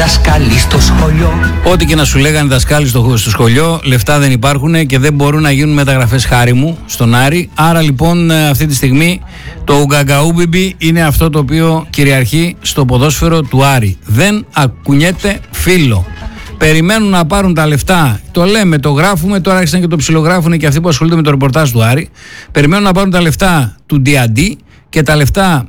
δασκάλοι στο σχολείο. Ό,τι και να σου λέγανε δασκάλοι στο σχολείο, λεφτά δεν υπάρχουν και δεν μπορούν να γίνουν μεταγραφές, χάρη μου, στον Άρη. Άρα λοιπόν αυτή τη στιγμή το Ουγκαγκαούμπιμπι είναι αυτό το οποίο κυριαρχεί στο ποδόσφαιρο του Άρη. Δεν ακουνιέται φύλλο. Περιμένουν να πάρουν τα λεφτά. Το λέμε, το γράφουμε, τώρα άρχισαν και το ψιλογράφουν και αυτοί που ασχολούνται με το ρεπορτάζ του Άρη. Περιμένουν να πάρουν τα λεφτά του D&D και τα λεφτά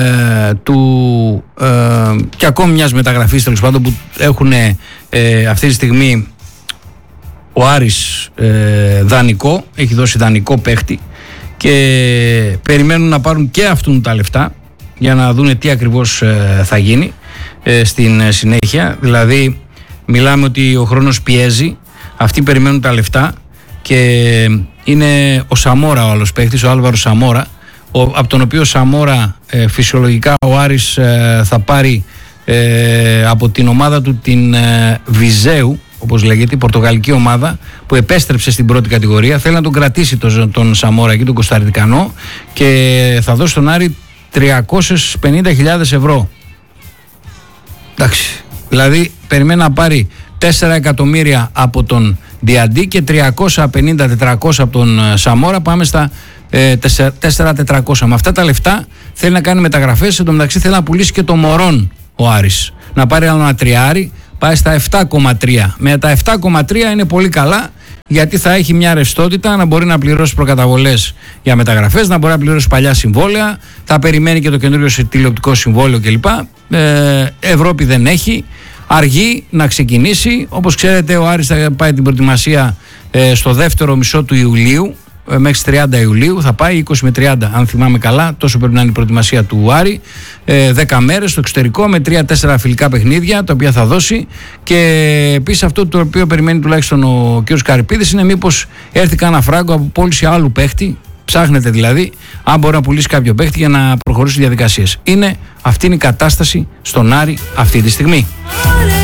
και ακόμη μιας μεταγραφής, τέλος πάντων, που έχουν αυτή τη στιγμή ο Άρης δανεικό, έχει δώσει δανεικό παίχτη και περιμένουν να πάρουν και αυτούν τα λεφτά για να δούνε τι ακριβώς θα γίνει στην συνέχεια. Δηλαδή μιλάμε ότι ο χρόνος πιέζει, αυτοί περιμένουν τα λεφτά και είναι ο Σαμόρα ο άλλος παίχτης, ο Άλβαρο Σαμόρα, από τον οποίο Σαμόρα φυσιολογικά ο Άρης θα πάρει από την ομάδα του την Βιζέου, όπως λέγεται, η πορτογαλική ομάδα που επέστρεψε στην πρώτη κατηγορία. Θέλει να τον κρατήσει τον Σαμόρα εκεί, τον Κωνσταντινό, και θα δώσει στον Άρη 350.000 ευρώ. Εντάξει, δηλαδή περιμένει να πάρει 4 εκατομμύρια από τον D&D και 350-400 από τον Σαμόρα. Πάμε στα 4.400. Με αυτά τα λεφτά θέλει να κάνει μεταγραφές. Εν τω μεταξύ θέλει να πουλήσει και το Μωρόν ο Άρης, να πάρει άλλο ένα τριάρι, πάει στα 7,3. Με τα 7,3 είναι πολύ καλά, γιατί θα έχει μια ρευστότητα να μπορεί να πληρώσει προκαταβολές για μεταγραφές, να μπορεί να πληρώσει παλιά συμβόλαια, θα περιμένει και το καινούριο τηλεοπτικό συμβόλαιο κλπ. Ευρώπη δεν έχει, αργεί να ξεκινήσει. Όπως ξέρετε, ο Άρης θα πάει την προετοιμασία στο δεύτερο μισό του Ιουλίου, μέχρι 30 Ιουλίου θα πάει, 20 με 30 αν θυμάμαι καλά, τόσο πρέπει να είναι η προετοιμασία του Άρη. 10 μέρες στο εξωτερικό με 3-4 φιλικά παιχνίδια τα οποία θα δώσει. Και επίσης αυτό το οποίο περιμένει τουλάχιστον ο κ. Καρυπίδης είναι μήπως έρθει κανένα φράγκο από πώληση άλλου παίχτη. Ψάχνεται δηλαδή αν μπορεί να πουλήσει κάποιο παίχτη για να προχωρήσει διαδικασίες. Αυτή είναι η κατάσταση στον Άρη αυτή τη στιγμή.